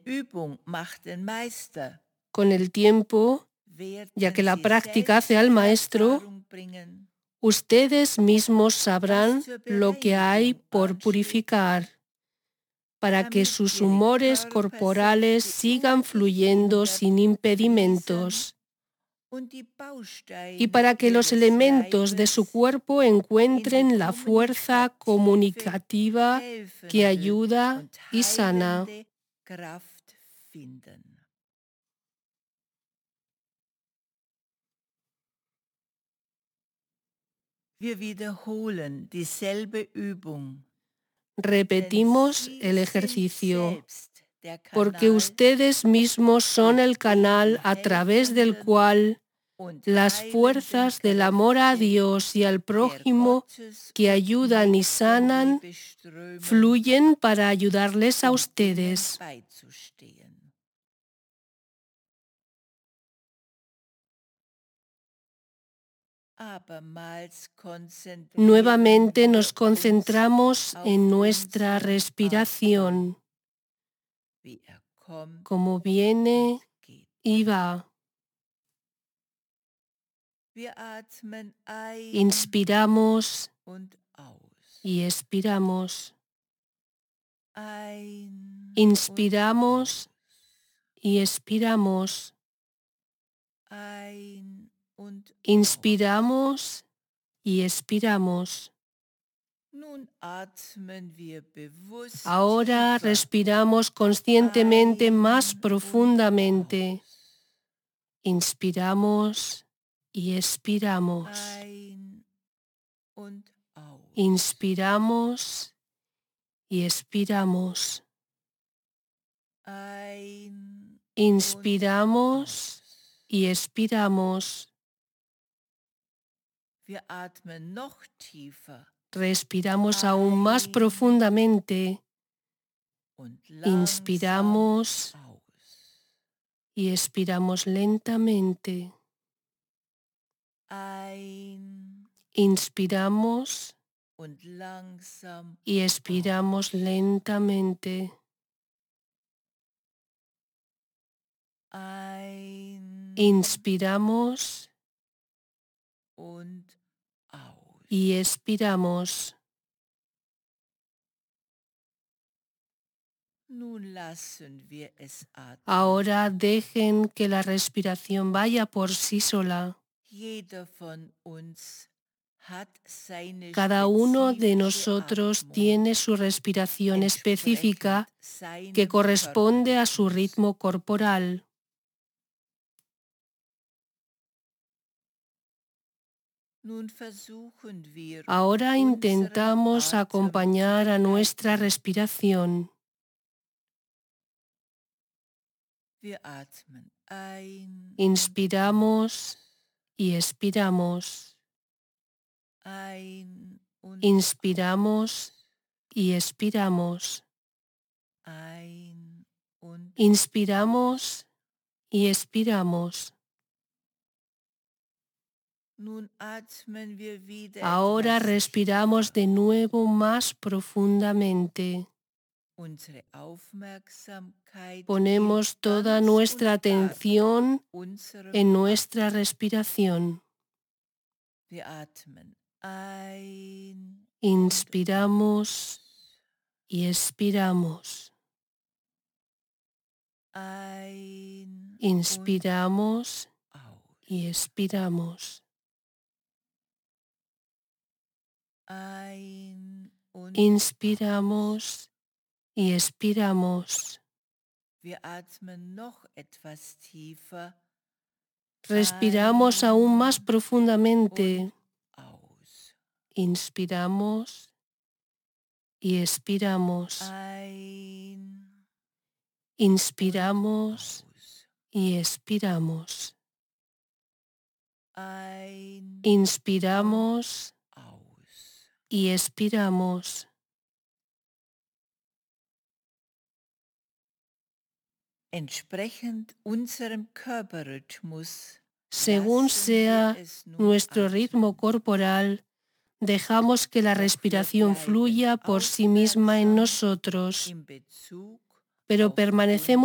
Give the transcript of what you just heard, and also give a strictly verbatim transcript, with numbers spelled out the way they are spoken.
Con el tiempo, ya que la práctica hace al maestro, ustedes mismos sabrán lo que hay por purificar, para que sus humores corporales sigan fluyendo sin impedimentos y para que los elementos de su cuerpo encuentren la fuerza comunicativa que ayuda y sana. Repetimos el ejercicio, porque ustedes mismos son el canal a través del cual las fuerzas del amor a Dios y al prójimo que ayudan y sanan fluyen para ayudarles a ustedes. Nuevamente nos concentramos en nuestra respiración, como viene y va. Inspiramos y expiramos. Inspiramos y expiramos. Inspiramos y expiramos. Ahora respiramos conscientemente más profundamente. Inspiramos y expiramos. Inspiramos y expiramos. Inspiramos y expiramos. Respiramos aún más profundamente. Inspiramos y expiramos lentamente. Inspiramos y expiramos lentamente. Inspiramos y expiramos. Ahora dejen que la respiración vaya por sí sola. Cada uno de nosotros tiene su respiración específica que corresponde a su ritmo corporal. Ahora intentamos acompañar a nuestra respiración. Inspiramos y expiramos. Inspiramos y expiramos. Inspiramos y expiramos. Ahora respiramos de nuevo más profundamente. Ponemos toda nuestra atención en nuestra respiración. Inspiramos y expiramos. Inspiramos y expiramos. Inspiramos y expiramos. Respiramos aún más profundamente. Inspiramos y expiramos. Inspiramos y expiramos. Inspiramos y expiramos. Según sea nuestro ritmo corporal, dejamos que la respiración fluya por sí misma en nosotros, pero permanecemos